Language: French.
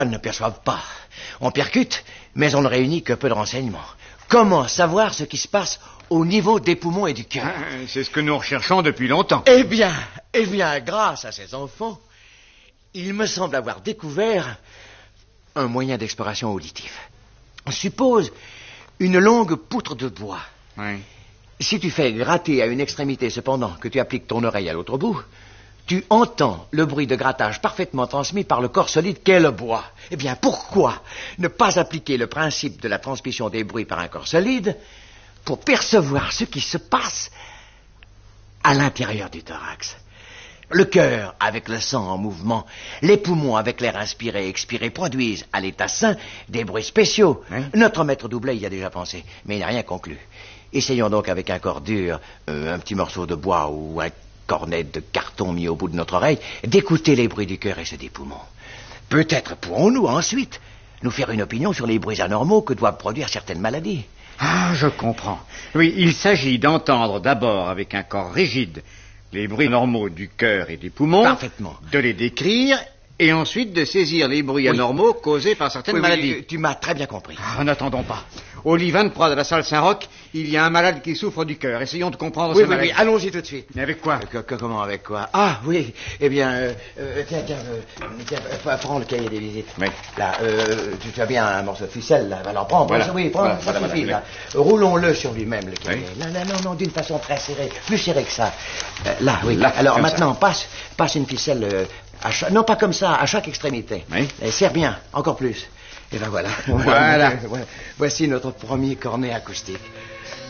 Elles ne perçoivent pas. On percute, mais on ne réunit que peu de renseignements. Comment savoir ce qui se passe au niveau des poumons et du cœur? C'est ce que nous recherchons depuis longtemps. Eh bien, grâce à ces enfants, il me semble avoir découvert un moyen d'exploration auditive. On suppose une longue poutre de bois. Oui. Si tu fais gratter à une extrémité cependant que tu appliques ton oreille à l'autre bout, tu entends le bruit de grattage parfaitement transmis par le corps solide qu'est le bois. Eh bien, pourquoi ne pas appliquer le principe de la transmission des bruits par un corps solide pour percevoir ce qui se passe à l'intérieur du thorax? Le cœur avec le sang en mouvement, les poumons avec l'air inspiré et expiré produisent à l'état sain des bruits spéciaux. Oui. Notre maître Doublet y a déjà pensé, mais il n'a rien conclu. Essayons donc avec un corps dur, un petit morceau de bois ou un cornet de carton mis au bout de notre oreille, d'écouter les bruits du cœur et ceux des poumons. Peut-être pourrons-nous ensuite nous faire une opinion sur les bruits anormaux que doivent produire certaines maladies. Ah, je comprends. Oui, il s'agit d'entendre d'abord avec un corps rigide les bruits normaux du cœur et des poumons. Parfaitement. De les décrire et ensuite de saisir les bruits anormaux causés par certaines maladies. Tu m'as très bien compris. N'attendons pas. Au lit 23 de la salle Saint-Roch, il y a un malade qui souffre du cœur. Essayons de comprendre sa maladie. Oui, allons-y tout de suite. Mais avec quoi? Comment, avec quoi? Ah, oui, eh bien, tiens, prends le cahier des visites. Oui. Là, tu as bien un morceau de ficelle, là, alors prends, voilà. Prends, ça suffit, là. Roulons-le sur lui-même, le cahier. Oui. Là, non, d'une façon très serrée, plus serrée que ça. Là, oui. Là, alors, comme maintenant, passe une ficelle, non, pas comme ça, à chaque extrémité. Oui. Serre bien, encore plus. Et ben voilà. Voilà. Voici notre premier cornet acoustique.